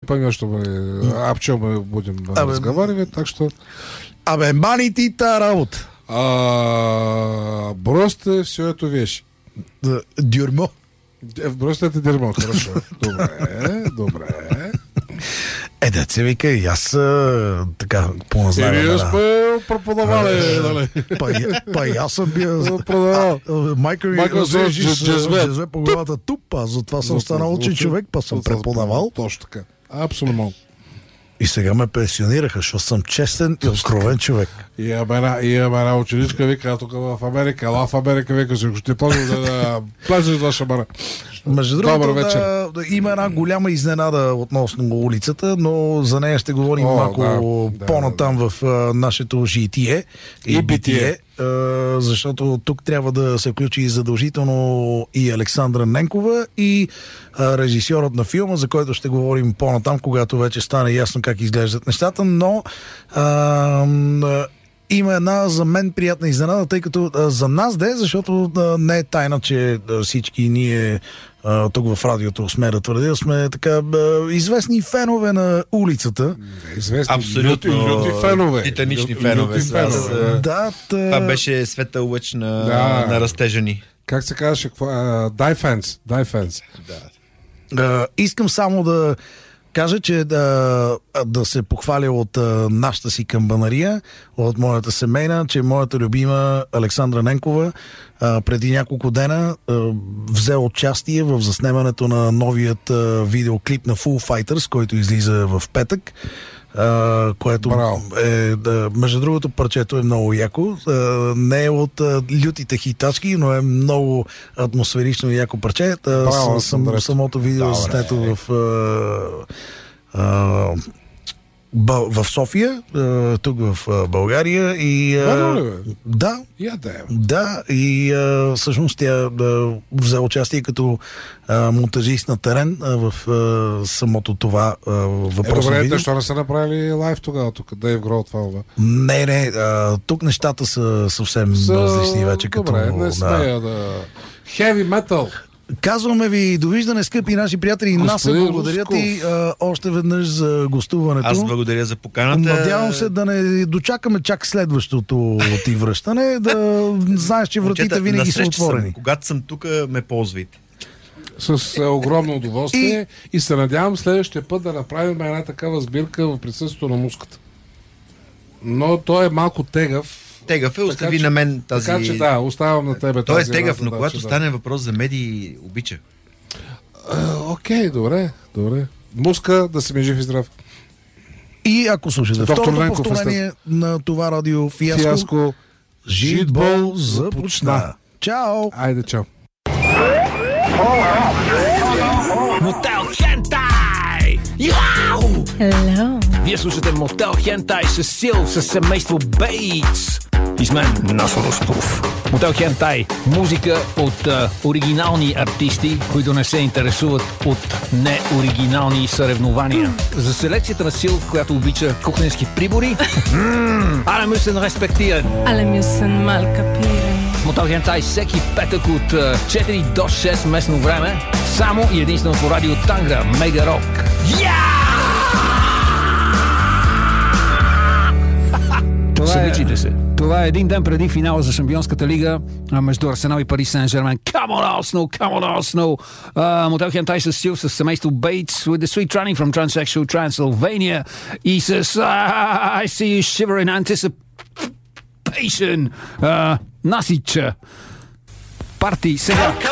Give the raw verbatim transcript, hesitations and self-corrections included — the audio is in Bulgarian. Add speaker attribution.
Speaker 1: поймет, что мы об чем мы будем
Speaker 2: Абе,
Speaker 1: разговаривать, так что...
Speaker 2: Абе, мани ти та работа.
Speaker 1: А, бросьте всю эту вещь.
Speaker 2: Дюрмо.
Speaker 1: Бросьте это дерьмо, хорошо. Добре, добре.
Speaker 2: Е, да се вика, и аз а, така по-назнавам.
Speaker 1: И вие сме преподавали, нали?
Speaker 2: Па, па и аз съм бил...
Speaker 1: Продавал.
Speaker 2: Майка ми
Speaker 1: Майка
Speaker 2: разрежи
Speaker 1: с
Speaker 2: с
Speaker 1: джезве.
Speaker 2: джезве по главата туп, аз затова съм станал учен човек, па съм преподавал.
Speaker 1: Точно така. Абсолютно.
Speaker 2: И сега ме пенсионираха, защото съм честен и откровен човек.
Speaker 1: И имаме една, имаме една ученичка, вика тук в Америка, ела в Америка, вика, ще ти плазиш да плазиш за шамара.
Speaker 2: Между другото, да, да, има една голяма изненада относно улицата, но за нея ще говорим
Speaker 1: О,
Speaker 2: малко
Speaker 1: да,
Speaker 2: по-натам
Speaker 1: да, да.
Speaker 2: в а, нашето житие и,
Speaker 1: И
Speaker 2: битие, а, защото тук трябва да се включи задължително и Александра Ненкова и а, режисьорът на филма, за който ще говорим по-натам, когато вече стане ясно как изглеждат нещата, но а, има една за мен приятна изненада, тъй като а, за нас де, защото а, не е тайна, че а, всички ние а, тук в радиото сме да твърдя, сме така а, известни фенове на улицата.
Speaker 1: Известни.
Speaker 3: Абсолютно.
Speaker 1: Люти, люти фенове.
Speaker 3: Титанични
Speaker 1: Люти,
Speaker 3: фенове.
Speaker 1: люти фенове.
Speaker 3: Аз, а,
Speaker 2: Да, тъ...
Speaker 3: Това беше светъл лъч на,
Speaker 1: Да.
Speaker 3: на растежа ни.
Speaker 1: Как се казваше? Дай фенс. Дай фенс.
Speaker 2: А, искам само да кажа, че да, да се похваля от а, нашата си камбанария, от моята семейна, че моята любима Александра Ненкова а, преди няколко дена а, взе участие в заснемането на новият а, видеоклип на Foo Fighters, който излиза в петък. Uh, което
Speaker 1: Браво.
Speaker 2: е, да, между другото, парчето е много яко. Uh, не е от uh, лютите хитачки, но е много атмосферично и яко парче. Uh,
Speaker 1: Браво,
Speaker 2: с, съм, самото видео заснето в uh, uh, в София, тук в България и
Speaker 1: Бърно,
Speaker 2: да,
Speaker 1: Я да е.
Speaker 2: да, и а, всъщност тя да, взе участие като а, монтажист на терен а, в а, самото това а, въпросно
Speaker 1: Е, добре,
Speaker 2: видео.
Speaker 1: защо не са направили лайв тогава тук? Дейв Гроу това, бе.
Speaker 2: Не, не, а, тук нещата са съвсем
Speaker 1: Са...
Speaker 2: различни вече. Като,
Speaker 1: Добре, не
Speaker 2: да.
Speaker 1: смея да... Heavy metal.
Speaker 2: Казваме ви довиждане, скъпи наши приятели. Нас се благодаря ти а, още веднъж за гостуването.
Speaker 3: Аз благодаря за поканата.
Speaker 2: Надявам се да не дочакаме чак следващото ти връщане, да знаеш, че вратите
Speaker 3: Момчета,
Speaker 2: винаги са отворени.
Speaker 3: Съм. Когато съм тук, ме ползвайте.
Speaker 1: С е, огромно удоволствие и... и се надявам следващия път да направим една такава сбирка в присъствието на муската. Но той е малко тегав.
Speaker 3: Тегав е, остави
Speaker 1: че,
Speaker 3: на мен тази...
Speaker 1: Така че да, оставям на тебе
Speaker 3: той
Speaker 1: тази...
Speaker 3: Той е тегав, но
Speaker 1: да,
Speaker 3: когато
Speaker 1: да.
Speaker 3: стане въпрос за медии, обича.
Speaker 1: Uh, окей, добре, добре. Муска, да си ми жив и здрав.
Speaker 2: И ако слушате
Speaker 1: Доктор
Speaker 2: второто
Speaker 1: Ленков,
Speaker 2: повторение на това радио Фиаско,
Speaker 1: Фиаско
Speaker 2: Житбол започна. Чао!
Speaker 1: Айде, чао.
Speaker 4: Мотел Хентай! Яу!
Speaker 5: Hello.
Speaker 4: Вие слушате Мотел Хентай с Сил, с семейство Бейтс. И с мен Насо Русков. Мотел Хентай. Музика от а, оригинални артисти, които не се интересуват от неоригинални съревнования. За селекцията на Сил, която обича кухненски прибори, але müssen респектиран.
Speaker 5: Alle müssen mal kapieren.
Speaker 4: Мотел Хентай всеки петък от а, четири до шест местно време, само и единствено по радио Тангра, Мега Рок. Събичите се. Това е един ден преди финала за Шампионската лига а, между Арсенал и Пари Сен-Жермен. Come on, Arsenal! Come on, Arsenal! Uh, Мотел Хентай с Сил, с семейство Bates, with the sweet running from Transsexual Transylvania и с uh, I see you shiver in anticipation. Uh, Насича. Парти сега.